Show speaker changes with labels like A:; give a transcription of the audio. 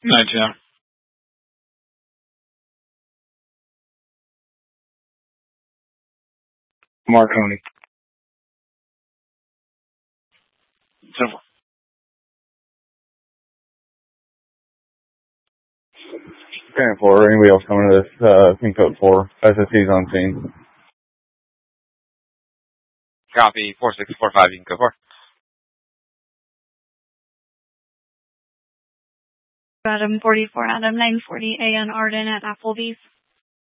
A: 910.
B: Marconi.
A: 10-4.
B: Okay, for anybody else coming to this, pin code 4, SSC's on scene.
C: Copy, 4645, you can go for.
D: Adam 44, Adam 940, AN Arden at Applebee's.